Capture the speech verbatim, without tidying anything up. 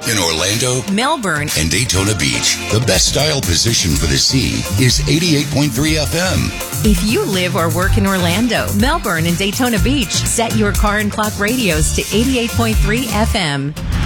In Orlando, Melbourne, and Daytona Beach, the best style position for the sea is eighty-eight point three F M. If you live or work in Orlando, Melbourne, and Daytona Beach, set your car and clock radios to eighty-eight point three F M.